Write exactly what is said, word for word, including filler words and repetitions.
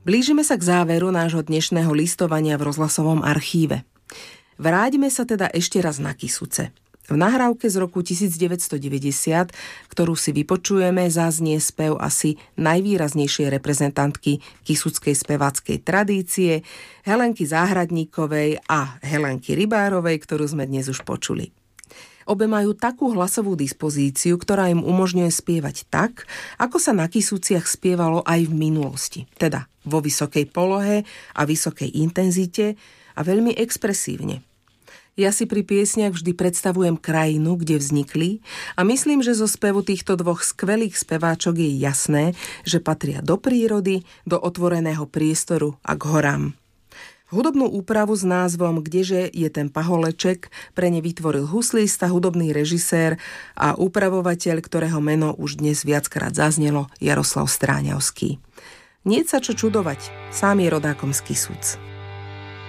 Blížime sa k záveru nášho dnešného listovania v rozhlasovom archíve. Vráťme sa teda ešte raz na Kysuce. V nahrávke z roku devätnásťstodeväťdesiat, ktorú si vypočujeme, zaznie spev asi najvýraznejšej reprezentantky kysuckej speváckej tradície, Helenky Záhradníkovej a Helenky Rybárovej, ktorú sme dnes už počuli. Obe majú takú hlasovú dispozíciu, ktorá im umožňuje spievať tak, ako sa na Kysuciach spievalo aj v minulosti. Teda vo vysokej polohe a vysokej intenzite a veľmi expresívne. Ja si pri piesniach vždy predstavujem krajinu, kde vznikli a myslím, že zo spevu týchto dvoch skvelých speváčok je jasné, že patria do prírody, do otvoreného priestoru a k horám. Hudobnú úpravu s názvom Kdeže je ten paholeček pre ne vytvoril huslista, hudobný režisér a upravovateľ, ktorého meno už dnes viackrát zaznelo, Jaroslav Stráňavský. Nie sa čo čudovať, sám je rodákom z Kysuc.